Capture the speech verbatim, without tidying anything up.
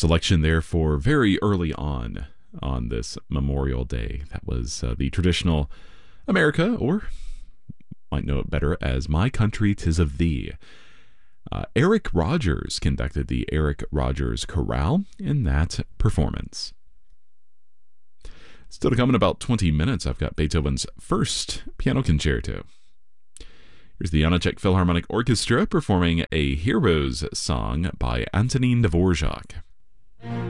selection there for very early on on this Memorial Day. That was uh, the traditional America, or might know it better as My Country 'Tis of Thee. Uh, Eric Rogers conducted the Eric Rogers Chorale in that performance. Still to come in about twenty minutes, I've got Beethoven's First Piano Concerto. Here's the Janáček Philharmonic Orchestra performing a Heroes song by Antonín Dvořák.